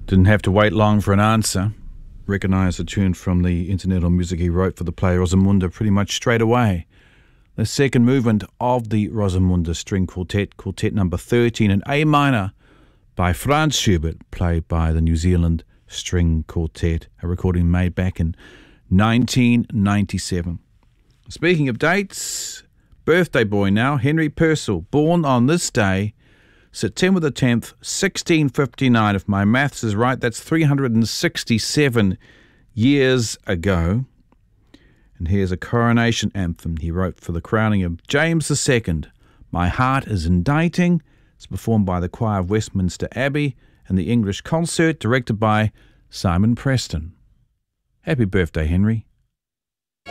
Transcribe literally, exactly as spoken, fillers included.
Didn't have to wait long for an answer. Recognised the tune from the incidental music he wrote for the play Rosamunde pretty much straight away. The second movement of the Rosamunde String Quartet, Quartet number thirteen in A minor by Franz Schubert, played by the New Zealand String Quartet, a recording made back in nineteen ninety-seven. Speaking of dates, birthday boy now, Henry Purcell, born on this day, September the tenth, sixteen fifty-nine. If my maths is right, that's three hundred sixty-seven years ago. And here's a coronation anthem he wrote for the crowning of James the Second. My Heart is Inditing. It's performed by the choir of Westminster Abbey and the English Concert, directed by Simon Preston. Happy birthday, Henry.